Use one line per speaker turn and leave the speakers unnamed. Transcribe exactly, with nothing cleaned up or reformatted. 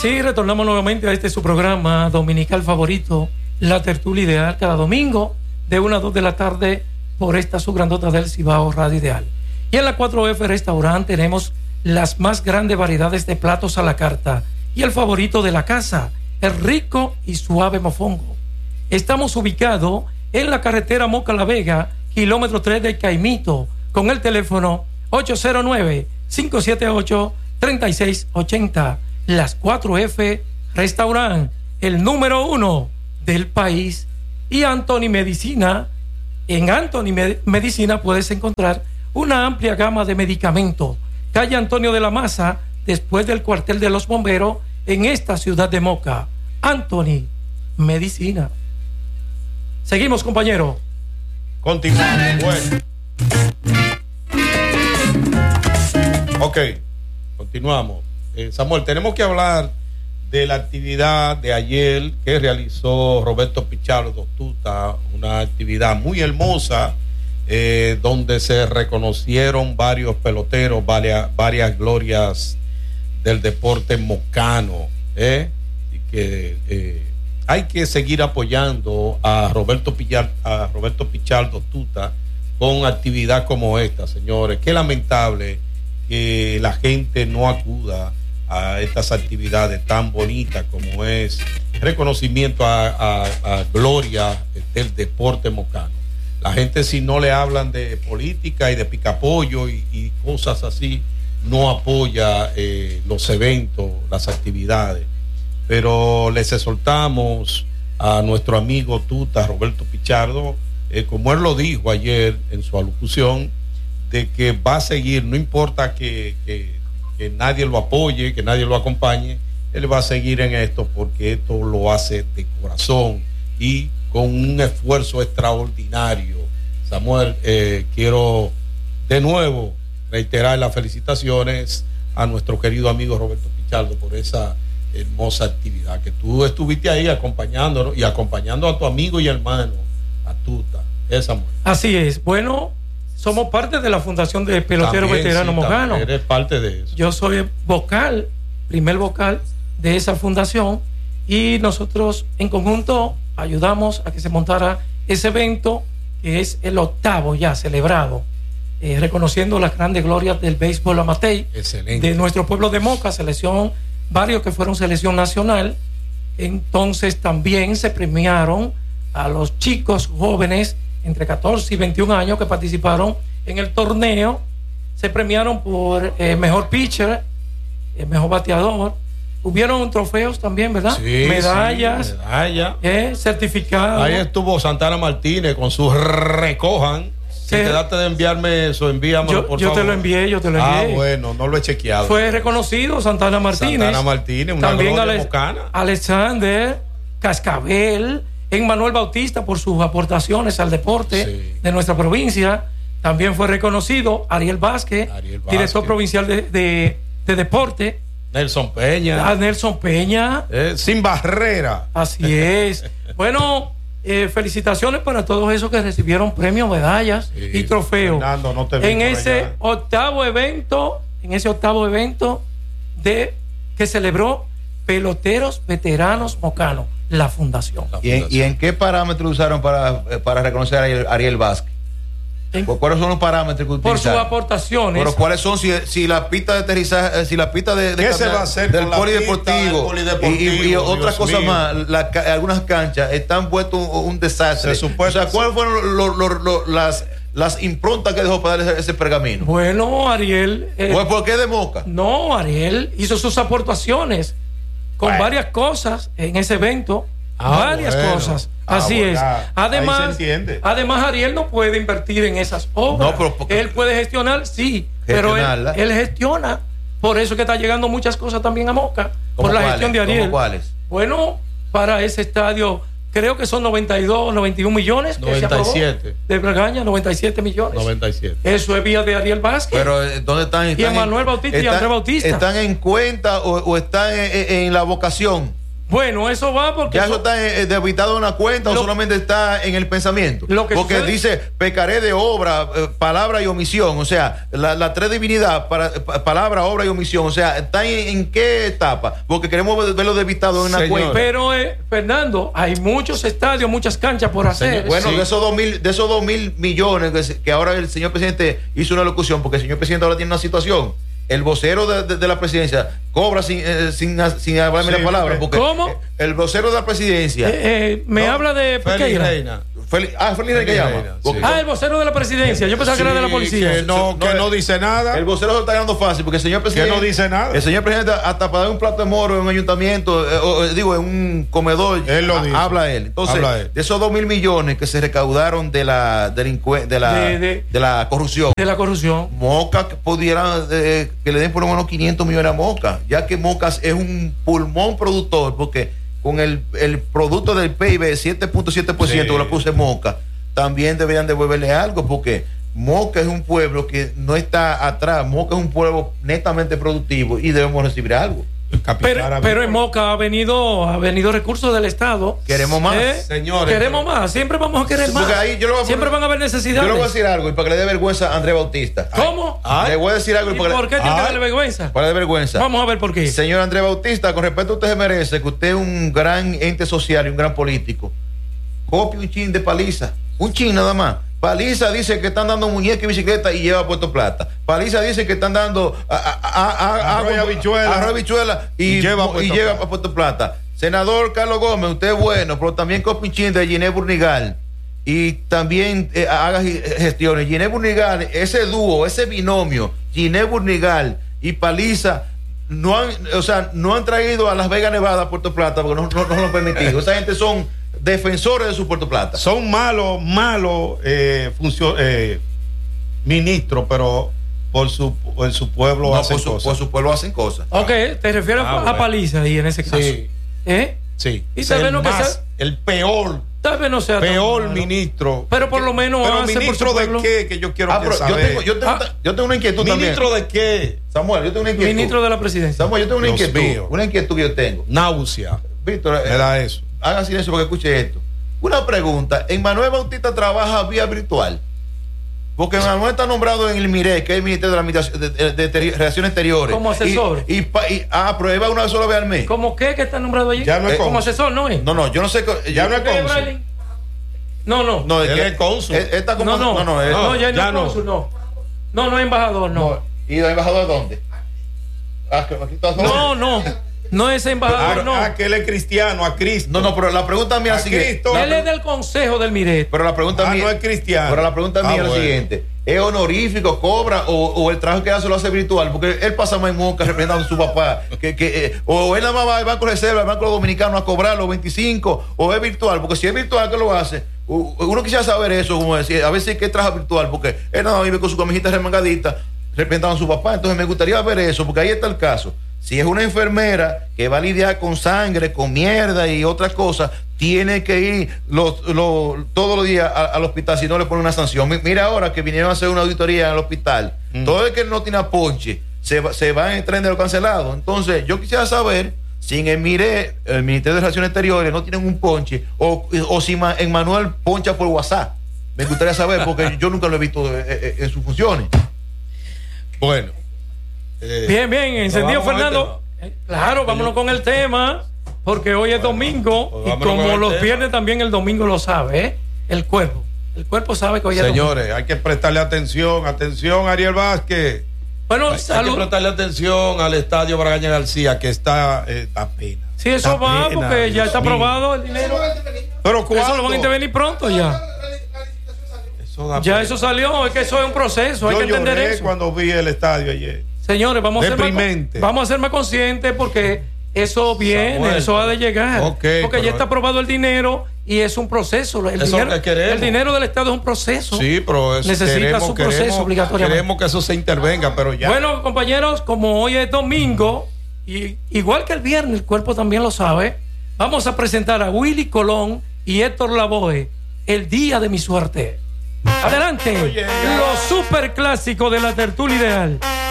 Sí, retornamos nuevamente a este su programa dominical favorito, La Tertulia Ideal, cada domingo de una a dos de la tarde por esta su grandota del Cibao Radio Ideal. Y en la cuatro F Restaurant tenemos las más grandes variedades de platos a la carta y el favorito de la casa, el rico y suave mofongo. Estamos ubicados en la carretera Moca La Vega, kilómetro tres del Caimito, con el teléfono ocho cero nueve, cinco siete ocho, tres seis ocho cero. Las cuatro F Restaurant, el número uno del país. Y Anthony Medicina. En Anthony Medicina puedes encontrar una amplia gama de medicamentos. Calle Antonio de la Maza, después del cuartel de los bomberos, en esta ciudad de Moca. Anthony Medicina. Seguimos, compañero.
Continuamos. Bueno. Ok, continuamos. Eh, Samuel, tenemos que hablar de la actividad de ayer que realizó Roberto Pichardo Tuta, una actividad muy hermosa, eh, donde se reconocieron varios peloteros, varias, varias glorias del deporte mocano, eh, y que eh, hay que seguir apoyando a Roberto Pillar, a Roberto Pichardo Tuta con actividad como esta, señores. Qué lamentable que la gente no acuda a estas actividades tan bonitas como es reconocimiento a, a, a gloria del deporte mocano. La gente, si no le hablan de política y de picapollo y, y cosas así, no apoya eh, los eventos, las actividades. Pero les exhortamos a nuestro amigo Tuta, Roberto Pichardo, eh, como él lo dijo ayer en su alocución, de que va a seguir, no importa que, que, que nadie lo apoye, que nadie lo acompañe, él va a seguir en esto porque esto lo hace de corazón y con un esfuerzo extraordinario. Samuel, eh, quiero de nuevo reiterar las felicitaciones a nuestro querido amigo Roberto Pichardo por esa hermosa actividad, que tú estuviste ahí acompañándonos y acompañando a tu amigo y hermano, a Tuta. Es, Samuel.
Así es. Bueno, somos parte de la Fundación de Peloteros Veteranos sí, Mocanos.
Eres parte de eso.
Yo soy vocal, primer vocal de esa fundación, y nosotros en conjunto ayudamos a que se montara ese evento, que es el octavo ya celebrado, eh, reconociendo las grandes glorias del béisbol amateur. Excelente. De nuestro pueblo de Moca, selección, varios que fueron selección nacional. Entonces también se premiaron a los chicos jóvenes entre catorce y veintiún años que participaron en el torneo. Se premiaron por eh, mejor pitcher, eh, mejor bateador. Hubieron trofeos también, ¿verdad?
Sí,
medallas,
sí, medalla.
eh, certificados.
Ahí estuvo Santana Martínez con su recojan. Si te daste de enviarme eso, envíamelo,
yo,
por
yo
favor.
Yo te lo envié, yo te lo envié.
Ah, bueno, no lo he chequeado.
Fue reconocido Santana Martínez.
Santana Martínez, una
también
gloria
Ale-
mocana.
Alexander Cascabel, Emmanuel Bautista por sus aportaciones al deporte sí. de nuestra provincia. También fue reconocido Ariel Vázquez, Ariel Vázquez. director provincial de, de, de deporte.
Nelson Peña.
A Nelson Peña.
Eh, sin barrera.
Así es. Bueno, eh, felicitaciones para todos esos que recibieron premios, medallas sí, y trofeos.
Fernando, no te
en ese allá. octavo evento, en ese octavo evento de que celebró Peloteros Veteranos Mocanos, la fundación.
¿Y en, ¿Y en qué parámetros usaron para, para reconocer a Ariel, Ariel Vázquez? ¿Cuáles son los parámetros que utilizaron?
Por sus aportaciones.
Pero ¿cuáles son si, si la pista de aterrizaje, si la pista de, de
¿Qué se va a hacer
del
con
polideportivo,
la pista del polideportivo
y, y, y otras cosas
mío.
más? La, algunas canchas están puestos un, un desastre.
Se supone,
o sea, ¿cuáles fueron lo, lo, lo, las las improntas que dejó para dar ese, ese pergamino?
Bueno, Ariel.
Eh, pues, ¿por qué de Moca?
No, Ariel hizo sus aportaciones con bueno. varias cosas en ese evento. Ah, varias bueno. cosas. Así ah, es. Bueno, además, además, Ariel no puede invertir en esas obras. No, pero porque... Él puede gestionar, sí, pero él, él gestiona. Por eso que está llegando muchas cosas también a Moca, por la gestión de Ariel.
¿Cuáles?
Bueno, para ese estadio, creo que son noventa y dos, noventa y uno millones.
noventa y siete.
De Bragaña, noventa y siete millones.
noventa y siete.
Eso es vía de Ariel Vázquez.
Pero, ¿dónde están?
están y Emmanuel Bautista
están,
y Andrés Bautista.
¿Están en cuenta o, o están en, en la vocación?
Bueno, eso va porque...
Ya eso, eso está eh, debitado en una cuenta lo, o solamente está en el pensamiento. Lo que porque sucede, dice, pecaré de obra, eh, palabra y omisión. O sea, la, la tres divinidad, para, pa, palabra, obra y omisión. O sea, ¿está en, en qué etapa? Porque queremos verlo debitado en una Señor. cuenta.
Pero, eh, Fernando, hay muchos estadios, muchas canchas por hacer.
Señor, bueno, sí. de esos dos mil, de esos dos mil millones que, que ahora el señor presidente hizo una locución, porque el señor presidente ahora tiene una situación. El vocero de, de, de la presidencia cobra sin, eh, sin, sin hablarme sí, la palabra. Porque
¿Cómo?
El vocero de la presidencia.
Eh, eh, me no, habla de
Félix Reina.
Feli, ah, Félix Reina que llama.
Sí.
Ah, el vocero de la presidencia. Yo pensaba sí, que era de la policía.
Que no, que no dice nada.
El vocero se está ganando fácil porque el señor presidente.
Que no dice nada.
El señor presidente, hasta para dar un plato de moro en un ayuntamiento, eh, o, digo, en un comedor,
él lo dice.
habla él. Entonces, habla él. De esos dos mil millones que se recaudaron de la delincue, de la de, de, de la corrupción.
De la corrupción.
Moca que pudiera eh, que le den por lo menos quinientos millones a Moca, ya que Moca es un pulmón productor, porque con el, el producto del P I B siete punto siete por ciento sí. lo puse Moca, también deberían devolverle algo, porque Moca es un pueblo que no está atrás. Moca es un pueblo netamente productivo y debemos recibir algo.
Pero, pero en Moca ha venido ha venido recursos del Estado.
Queremos más,
¿Eh?
señores.
Queremos pero... más. Siempre vamos a querer más.
Ahí yo lo voy a
Siempre
poner...
van a haber necesidades.
Yo le voy a decir algo y para que le dé vergüenza a Andrés Bautista.
¿Cómo?
Ay. Le voy a decir algo.
¿Y, y para por qué le... tiene que darle vergüenza?
Para darle vergüenza.
Vamos a ver por qué.
Señor Andrés Bautista, con respeto a usted se merece que usted es un gran ente social y un gran político. Copie un chin de Paliza. Un chin nada más. Paliza dice que están dando muñeca y bicicleta y lleva a Puerto Plata. Paliza dice que están dando a, a, a, a,
arroz y habichuela,
arroz y habichuela y,
y lleva, a
y lleva a Puerto Plata. Senador Carlos Gómez, usted es bueno, pero también copinchín de Giné Burnigal y también eh, haga gestiones. Giné Burnigal, ese dúo, ese binomio, Giné Burnigal y Paliza, no han, o sea, no han traído a Las Vegas, Nevada, a Puerto Plata porque no, no, no lo han permitido. Esa gente son defensores de su Puerto Plata.
Son malos, malos eh, eh, ministros, pero por su, por su pueblo
no,
hacen
por su,
cosas.
Por su pueblo hacen cosas.
Ok, te refieres ah, a, bueno. a Paliza ahí en ese caso.
Sí.
¿Eh?
Sí.
Y tal vez no
más,
que sea,
el peor.
Tal vez no sea
peor ministro.
Pero por lo menos
pero
hace
ministro
por
de
pueblo.
qué que yo quiero
ah,
que saber.
Yo tengo, yo, tengo,
ah,
yo tengo una inquietud
ministro
también.
¿Ministro de qué?
Samuel, yo tengo una inquietud.
Ministro de la presidencia.
Samuel, yo tengo una
Dios
inquietud.
Mío.
Una inquietud que yo tengo.
Náusea.
Víctor,
me da eso.
Haga silencio porque escuche esto. Una pregunta. ¿Manuel Bautista trabaja vía virtual? Porque Manuel está nombrado en el MIRE, que es el Ministerio de, la de, de, de, de Relaciones Exteriores.
Como asesor.
Y, y, y ah, prueba una sola vez al mes.
¿Cómo qué que está nombrado allí?
Ya no es
eh, como asesor, ¿no es?
No, no, yo no sé.
Ya
yo,
no es cónsul.
No, no.
No,
él es cónsul.
Esta como,
no, no,
no, no, es,
no, ya,
ya
no es cónsul, no. No, no es embajador, no. no.
¿Y el embajador dónde? Ah, que aquí está
no, no. No es embajador,
ah,
no.
Ah, que él es cristiano, a Cristo.
No, no, pero la pregunta mía es la siguiente.
Él es del consejo del Miret.
Pero la pregunta
ah,
mía.
no es cristiano.
Pero la pregunta
ah,
mía es
bueno.
la siguiente. ¿Es honorífico, cobra o, o el trabajo que hace lo hace virtual? Porque él pasa más en Moca representando a su papá. Que, que, eh, o él nada más va al Banco de Reserva, al Banco Dominicano a cobrar los veinticinco, o es virtual. Porque si es virtual, ¿qué lo hace? Uno quisiera saber eso, como decir, a ver si es que trabaja virtual, porque él nada más vive con su camiseta remangadita representando a su papá. Entonces me gustaría ver eso, porque ahí está el caso. Si es una enfermera que va a lidiar con sangre, con mierda y otras cosas, tiene que ir los, los, todos los días a, al hospital si no le ponen una sanción. Mira ahora que vinieron a hacer una auditoría en el hospital. Mm. Todo el que no tiene ponche se, se va en el tren de lo cancelado. Entonces, yo quisiera saber si en el MIRE, el Ministerio de Relaciones Exteriores, no tienen un ponche o, o si en Manuel poncha por WhatsApp. Me gustaría saber porque yo nunca lo he visto en, en, en sus funciones.
Bueno.
Eh, bien, bien, encendido Fernando. Claro, vámonos con el tema, porque hoy es bueno, domingo pues y como los tema. viernes también el domingo lo sabe, ¿eh? El cuerpo. El cuerpo sabe que hoy
Señores,
es domingo.
Señores, hay que prestarle atención, atención, Ariel Vázquez.
Bueno,
hay,
salud.
hay que prestarle atención al estadio Bragaña García, que está, eh, da pena.
Sí, eso
da
va,
pena,
porque ya
Dios
está
mío.
aprobado el dinero.
Pero ¿cuándo?
Eso lo van a intervenir pronto ya.
Eso da
ya
pena.
eso salió, es que eso es un proceso,
Yo
hay que entender
lloré
eso.
cuando vi el estadio ayer.
Señores, vamos a, ser más, vamos a ser más conscientes porque eso viene, Samuel, eso ha de llegar.
Okay,
porque ya está aprobado el dinero y es un proceso. El,
eso
dinero,
que
el dinero del Estado es un proceso.
Sí, pero es,
necesita
queremos,
su proceso
queremos,
obligatoriamente.
Queremos que eso se intervenga, pero ya.
Bueno, compañeros, como hoy es domingo, y igual que el viernes, el cuerpo también lo sabe, vamos a presentar a Willy Colón y Héctor Lavoe, El Día de mi Suerte. Adelante, los superclásicos de la tertulia ideal.